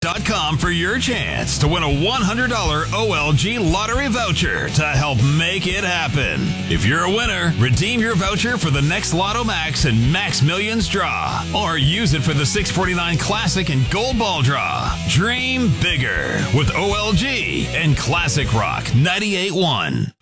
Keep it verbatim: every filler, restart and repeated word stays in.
dot com for your chance to win a one hundred dollars O L G lottery voucher to help make it happen. If you're a winner, redeem your voucher for the next Lotto Max and Max Millions draw, or use it for the six forty-nine Classic and Gold Ball draw. Dream bigger with O L G and Classic Rock ninety-eight point one.